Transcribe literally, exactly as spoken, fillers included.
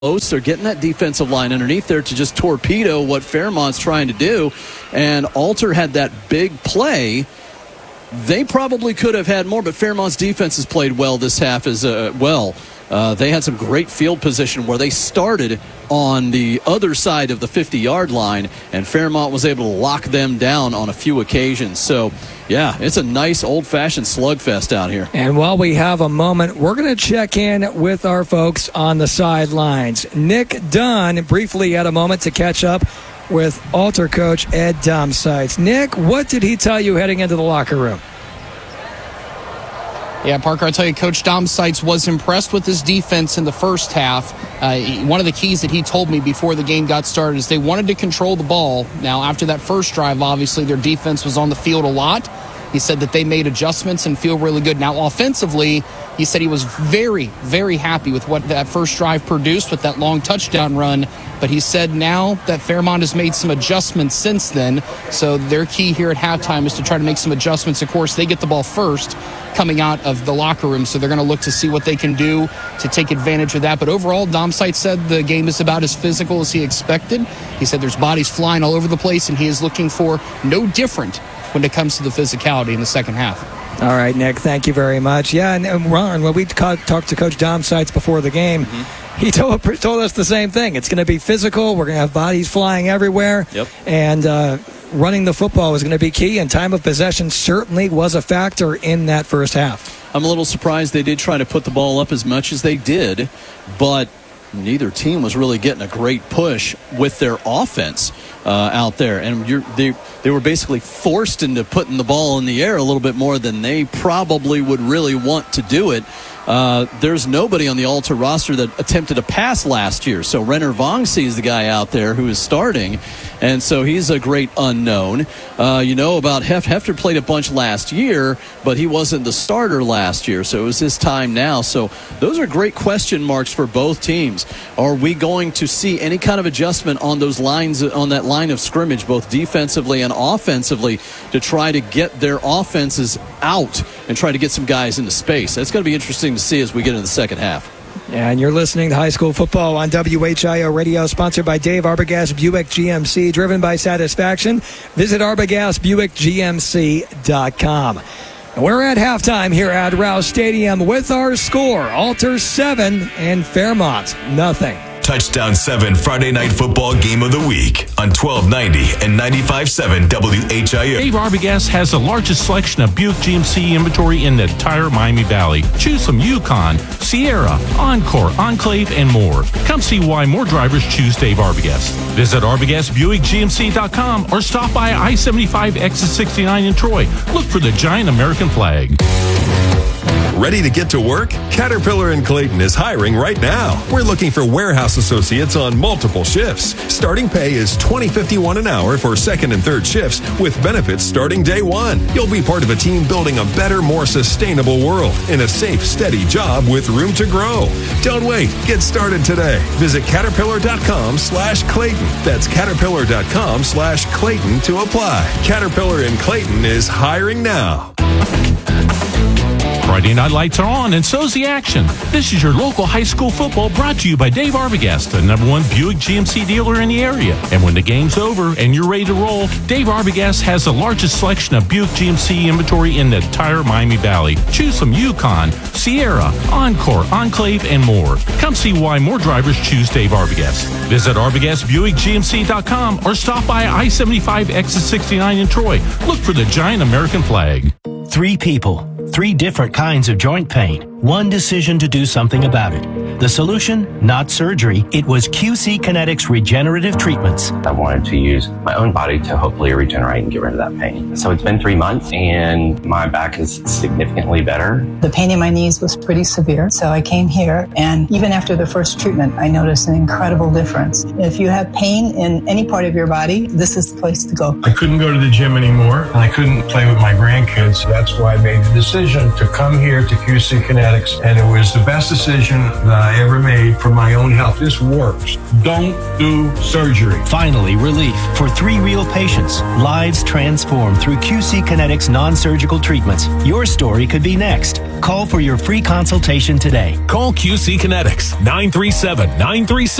They're getting that defensive line underneath there to just torpedo what Fairmont's trying to do. And Alter had that big play. They probably could have had more, but Fairmont's defense has played well this half as uh, well. Uh, they had some great field position where they started on the other side of the fifty-yard line, and Fairmont was able to lock them down on a few occasions. So, yeah, it's a nice old-fashioned slugfest out here. And while we have a moment, we're going to check in with our folks on the sidelines. Nick Dunn briefly had a moment to catch up with Alter coach Ed Domsites. Nick, what did he tell you heading into the locker room? Yeah, Parker, I'll tell you, Coach Domsites was impressed with his defense in the first half. Uh, one of the keys that he told me before the game got started is they wanted to control the ball. Now, after that first drive, obviously, their defense was on the field a lot. He said that they made adjustments and feel really good. Now, offensively, he said he was very, very happy with what that first drive produced with that long touchdown run. But he said now that Fairmont has made some adjustments since then. So their key here at halftime is to try to make some adjustments. Of course, they get the ball first coming out of the locker room. So they're going to look to see what they can do to take advantage of that. But overall, Domsites said the game is about as physical as he expected. He said there's bodies flying all over the place, and he is looking for no different when it comes to the physicality in the second half. All right, Nick, thank you very much. Yeah, and, and Ron, when we ca- talked to Coach Domsites before the game, mm-hmm. he told, told us the same thing. It's going to be physical. We're going to have bodies flying everywhere. Yep. And uh, running the football is going to be key, and time of possession certainly was a factor in that first half. I'm a little surprised they did try to put the ball up as much as they did, but neither team was really getting a great push with their offense uh, out there. And you're, they they were basically forced into putting the ball in the air a little bit more than they probably would really want to do it. Uh, there's nobody on the Alter roster that attempted a pass last year. So Renner Vongsi is the guy out there who is starting, and so he's a great unknown. Uh, you know about Hef- Hefter played a bunch last year, but he wasn't the starter last year, so it was his time now. So those are great question marks for both teams. Are we going to see any kind of adjustment on those lines, on that line of scrimmage, both defensively and offensively, to try to get their offenses out and try to get some guys into space? That's going to be interesting to see as we get into the second half. And you're listening to High School Football on W H I O Radio, sponsored by Dave Arbogast Buick G M C, driven by satisfaction. Visit Arbogast Buick G M C dot com. We're at halftime here at Rouse Stadium with our score, Alter seven and Fairmont nothing. Touchdown seven Friday Night Football Game of the Week on twelve ninety and ninety-five point seven W H I O. Dave Arbogast has the largest selection of Buick G M C inventory in the entire Miami Valley. Choose from Yukon, Sierra, Encore, Enclave, and more. Come see why more drivers choose Dave Arbogast. Visit Arbogast Buick G M C dot com or stop by I seventy-five exit sixty-nine in Troy. Look for the giant American flag. Ready to get to work? Caterpillar in Clayton is hiring right now. We're looking for warehouse associates on multiple shifts. Starting pay is twenty dollars and fifty-one cents an hour for second and third shifts with benefits starting day one. You'll be part of a team building a better, more sustainable world in a safe, steady job with room to grow. Don't wait. Get started today. Visit caterpillar.com slash Clayton. That's caterpillar.com slash Clayton to apply. Caterpillar in Clayton is hiring now. Friday night lights are on, and so's the action. This is your local high school football brought to you by Dave Arbogast, the number one Buick G M C dealer in the area. And when the game's over and you're ready to roll, Dave Arbogast has the largest selection of Buick G M C inventory in the entire Miami Valley. Choose from Yukon, Sierra, Encore, Enclave, and more. Come see why more drivers choose Dave Arbogast. Visit Arbogast Buick G M C dot com or stop by I seventy-five exit sixty-nine in Troy. Look for the giant American flag. Three people, three different kinds of joint pain, one decision to do something about it. The solution, not surgery. It was Q C Kinetics regenerative treatments. I wanted to use my own body to hopefully regenerate and get rid of that pain. So it's been three months and my back is significantly better. The pain in my knees was pretty severe, so I came here, and even after the first treatment, I noticed an incredible difference. If you have pain in any part of your body, this is the place to go. I couldn't go to the gym anymore, and I couldn't play with my grandkids. That's why I made the decision to come here to Q C Kinetics, and it was the best decision that I I ever made for my own health. This works. Don't do surgery. Finally, relief for three real patients. Lives transformed through Q C Kinetics non-surgical treatments. Your story could be next. Call for your free consultation today. Call Q C Kinetics, nine three seven, nine three six